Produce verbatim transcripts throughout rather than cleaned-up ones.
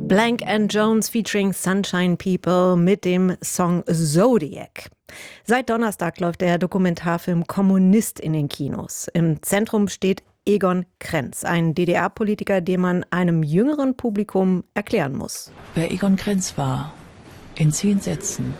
Blank and Jones featuring Sunshine People mit dem Song Zodiac. Seit Donnerstag läuft der Dokumentarfilm Kommunist in den Kinos. Im Zentrum steht Egon Krenz, ein D D R-Politiker, den man einem jüngeren Publikum erklären muss. Wer Egon Krenz war, in zehn Sätzen.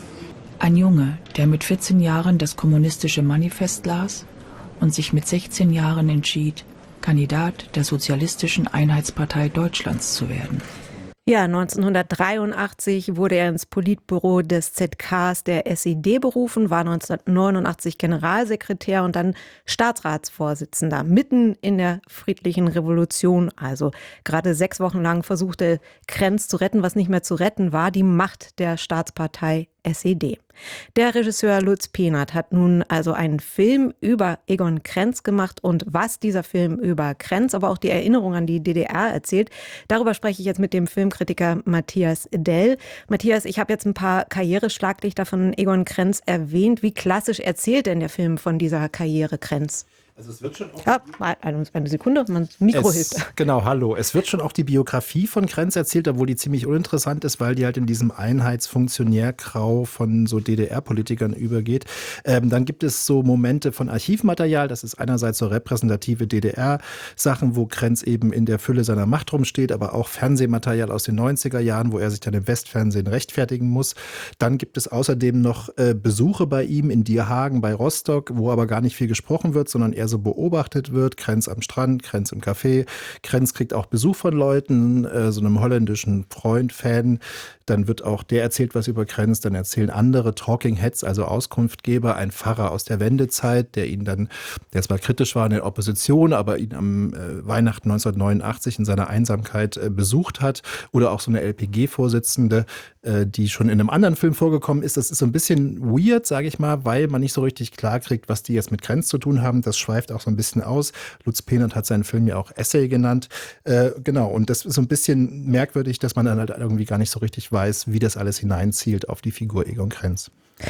Ein Junge, der mit vierzehn Jahren das kommunistische Manifest las und sich mit sechzehn Jahren entschied, Kandidat der Sozialistischen Einheitspartei Deutschlands zu werden. Ja, neunzehnhundertdreiundachtzig wurde er ins Politbüro des Z Ks der S E D berufen, war neunzehnhundertneunundachtzig Generalsekretär und dann Staatsratsvorsitzender. Mitten in der friedlichen Revolution, also gerade sechs Wochen lang versuchte Krenz zu retten, was nicht mehr zu retten war, die Macht der Staatspartei S E D. Der Regisseur Lutz Pehnert hat nun also einen Film über Egon Krenz gemacht und was dieser Film über Krenz, aber auch die Erinnerung an die D D R erzählt, darüber spreche ich jetzt mit dem Filmkritiker Matthias Dell. Matthias, ich habe jetzt ein paar Karriereschlaglichter von Egon Krenz erwähnt. Wie klassisch erzählt denn der Film von dieser Karriere Krenz? Also es wird schon auch ja, eine, eine Sekunde, mein Mikro es, hilft. Genau, hallo. Es wird schon auch die Biografie von Krenz erzählt, obwohl die ziemlich uninteressant ist, weil die halt in diesem Einheitsfunktionärgrau von so D D R-Politikern übergeht. Ähm, dann gibt es so Momente von Archivmaterial. Das ist einerseits so repräsentative D D R-Sachen, wo Krenz eben in der Fülle seiner Macht rumsteht, aber auch Fernsehmaterial aus den neunziger Jahren, wo er sich dann im Westfernsehen rechtfertigen muss. Dann gibt es außerdem noch äh, Besuche bei ihm in Dierhagen, bei Rostock, wo aber gar nicht viel gesprochen wird, sondern eher so beobachtet wird. Krenz am Strand, Krenz im Café. Krenz kriegt auch Besuch von Leuten, äh, so einem holländischen Freund, Fan. Dann wird auch der erzählt was über Krenz. Dann erzählen andere Talking Heads, also Auskunftgeber, ein Pfarrer aus der Wendezeit, der ihn dann, der zwar kritisch war in der Opposition, aber ihn am äh, Weihnachten neunzehnhundertneunundachtzig in seiner Einsamkeit äh, besucht hat. Oder auch so eine L P G-Vorsitzende, äh, die schon in einem anderen Film vorgekommen ist. Das ist so ein bisschen weird, sage ich mal, weil man nicht so richtig klar kriegt, was die jetzt mit Krenz zu tun haben. Das schweift auch so ein bisschen aus. Lutz Pehnert hat seinen Film ja auch Essay genannt. Äh, genau, und das ist so ein bisschen merkwürdig, dass man dann halt irgendwie gar nicht so richtig weiß, wie das alles hineinzielt auf die Figur Egon Krenz.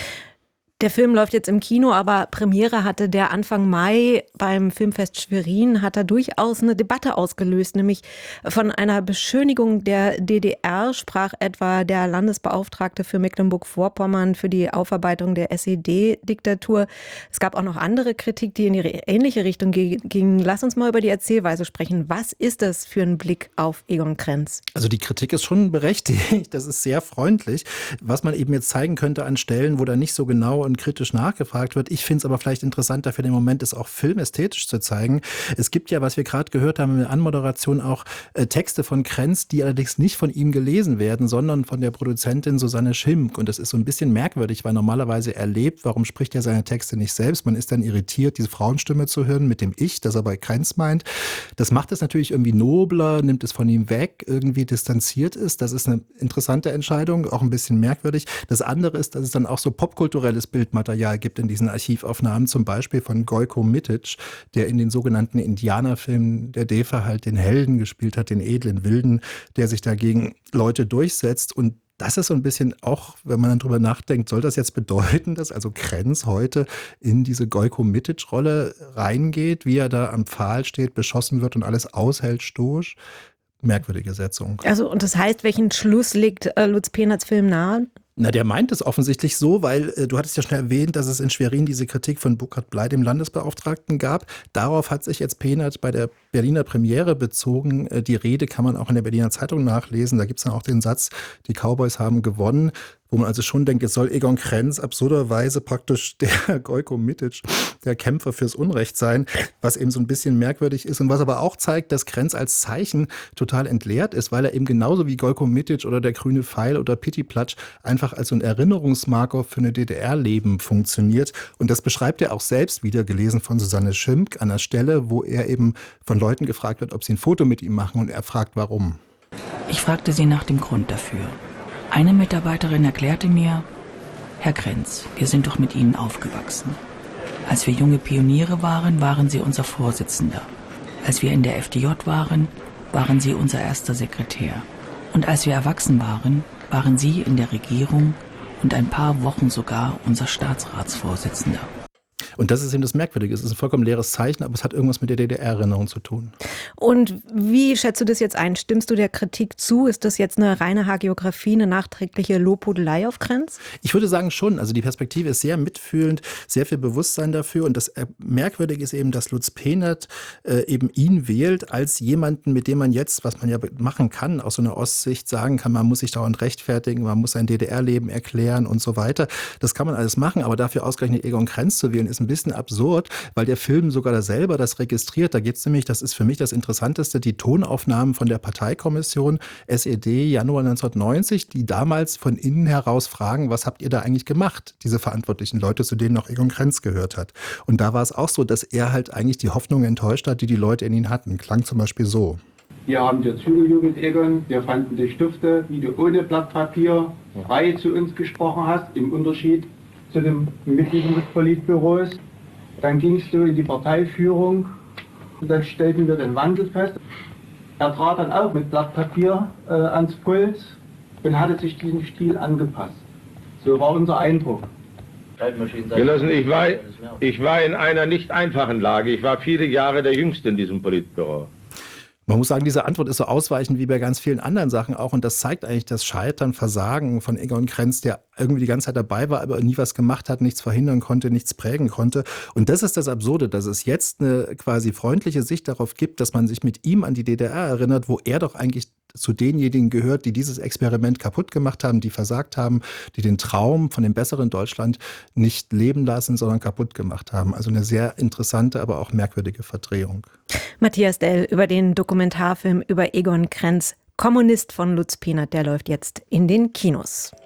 Der Film läuft jetzt im Kino, aber Premiere hatte der Anfang Mai beim Filmfest Schwerin, hat er durchaus eine Debatte ausgelöst, nämlich von einer Beschönigung der D D R sprach etwa der Landesbeauftragte für Mecklenburg-Vorpommern für die Aufarbeitung der S E D-Diktatur. Es gab auch noch andere Kritik, die in die ähnliche Richtung ging. Lass uns mal über die Erzählweise sprechen. Was ist das für ein Blick auf Egon Krenz? Also die Kritik ist schon berechtigt, das ist sehr freundlich. Was man eben jetzt zeigen könnte an Stellen, wo da nicht so genau und kritisch nachgefragt wird. Ich finde es aber vielleicht interessanter für den Moment, es auch filmästhetisch zu zeigen. Es gibt ja, was wir gerade gehört haben in der Anmoderation, auch äh, Texte von Krenz, die allerdings nicht von ihm gelesen werden, sondern von der Produzentin Susanne Schimk. Und das ist so ein bisschen merkwürdig, weil normalerweise er lebt. Warum spricht er seine Texte nicht selbst? Man ist dann irritiert, diese Frauenstimme zu hören mit dem Ich, das er bei Krenz meint. Das macht es natürlich irgendwie nobler, nimmt es von ihm weg, irgendwie distanziert ist. Das ist eine interessante Entscheidung, auch ein bisschen merkwürdig. Das andere ist, dass es dann auch so popkulturelles Bild Bildmaterial gibt in diesen Archivaufnahmen, zum Beispiel von Gojko Mitic, der in den sogenannten Indianerfilmen der D E F A halt den Helden gespielt hat, den edlen Wilden, der sich dagegen Leute durchsetzt. Und das ist so ein bisschen auch, wenn man dann drüber nachdenkt, soll das jetzt bedeuten, dass also Krenz heute in diese Gojko Mitic-Rolle reingeht, wie er da am Pfahl steht, beschossen wird und alles aushält stoisch? Merkwürdige Setzung. Also, und das heißt, welchen Schluss legt äh, Lutz Pehnerts Film nahe? Na, der meint es offensichtlich so, weil äh, du hattest ja schon erwähnt, dass es in Schwerin diese Kritik von Burkhard Bley, dem Landesbeauftragten, gab. Darauf hat sich jetzt Pehnert bei der Berliner Premiere bezogen. Äh, die Rede kann man auch in der Berliner Zeitung nachlesen. Da gibt es dann auch den Satz, die Cowboys haben gewonnen, wo man also schon denkt, jetzt soll Egon Krenz absurderweise praktisch der Gojko Mitic, der Kämpfer fürs Unrecht sein, was eben so ein bisschen merkwürdig ist und was aber auch zeigt, dass Krenz als Zeichen total entleert ist, weil er eben genauso wie Gojko Mitic oder der Grüne Pfeil oder Pittiplatsch einfach als so ein Erinnerungsmarker für eine D D R-Leben funktioniert. Und das beschreibt er auch selbst wieder, gelesen von Susanne Schimk, an der Stelle, wo er eben von Leuten gefragt wird, ob sie ein Foto mit ihm machen und er fragt, warum. Ich fragte sie nach dem Grund dafür. Eine Mitarbeiterin erklärte mir, Herr Krenz, wir sind doch mit Ihnen aufgewachsen. Als wir junge Pioniere waren, waren Sie unser Vorsitzender. Als wir in der F D J waren, waren Sie unser erster Sekretär. Und als wir erwachsen waren, waren Sie in der Regierung und ein paar Wochen sogar unser Staatsratsvorsitzender. Und das ist eben das Merkwürdige. Es ist ein vollkommen leeres Zeichen, aber es hat irgendwas mit der D D R-Erinnerung zu tun. Und wie schätzt du das jetzt ein? Stimmst du der Kritik zu? Ist das jetzt eine reine Hagiografie, eine nachträgliche Lobhudelei auf Krenz? Ich würde sagen schon. Also die Perspektive ist sehr mitfühlend, sehr viel Bewusstsein dafür. Und das Merkwürdige ist eben, dass Lutz Pehnert äh, eben ihn wählt als jemanden, mit dem man jetzt, was man ja machen kann, aus so einer Ostsicht sagen kann, man muss sich dauernd rechtfertigen, man muss sein D D R-Leben erklären und so weiter. Das kann man alles machen, aber dafür ausgerechnet Egon Krenz zu wählen, ist ein bisschen absurd, weil der Film sogar da selber das registriert. Da gibt es nämlich, das ist für mich das Interessanteste, die Tonaufnahmen von der Parteikommission S E D Januar neunzehnhundertneunzig, die damals von innen heraus fragen, was habt ihr da eigentlich gemacht, diese verantwortlichen Leute, zu denen auch Egon Krenz gehört hat. Und da war es auch so, dass er halt eigentlich die Hoffnung enttäuscht hat, die die Leute in ihn hatten. Klang zum Beispiel so. Wir haben dir zugejubelt, Egon. Wir fanden dich dufte, wie du ohne Blatt Papier frei zu uns gesprochen hast, im Unterschied zu den Mitgliedern des Politbüros. Dann gingst du in die Parteiführung und dann stellten wir den Wandel fest. Er trat dann auch mit Blatt Papier äh, ans Pult und hatte sich diesem Stil angepasst. So war unser Eindruck. Genossen, ich war, ich war in einer nicht einfachen Lage. Ich war viele Jahre der Jüngste in diesem Politbüro. Man muss sagen, diese Antwort ist so ausweichend wie bei ganz vielen anderen Sachen auch. Und das zeigt eigentlich das Scheitern, Versagen von Egon Krenz, der irgendwie die ganze Zeit dabei war, aber nie was gemacht hat, nichts verhindern konnte, nichts prägen konnte. Und das ist das Absurde, dass es jetzt eine quasi freundliche Sicht darauf gibt, dass man sich mit ihm an die D D R erinnert, wo er doch eigentlich zu denjenigen gehört, die dieses Experiment kaputt gemacht haben, die versagt haben, die den Traum von dem besseren Deutschland nicht leben lassen, sondern kaputt gemacht haben. Also eine sehr interessante, aber auch merkwürdige Verdrehung. Matthias Dell über den Dokumentarfilm über Egon Krenz, Kommunist von Lutz Pehnert, der läuft jetzt in den Kinos.